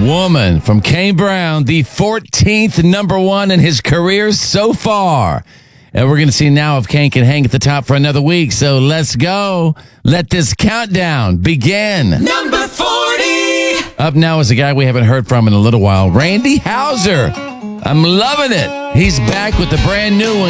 Woman from Kane Brown, the 14th number one in his career so far. And we're going to see now if Kane can hang at the top for another week. So let's go. Let this countdown begin. Number 40. Up now is a guy we haven't heard from in a little while, Randy Houser. I'm loving it. He's back with the brand new one.